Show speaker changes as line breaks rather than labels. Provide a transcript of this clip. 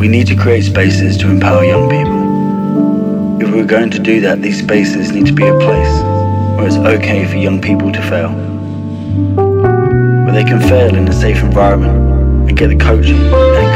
We need to create spaces to empower young people. If we're going to do that, these spaces need to be a place where it's okay for young people to fail, where they can fail in a safe environment and get the coaching and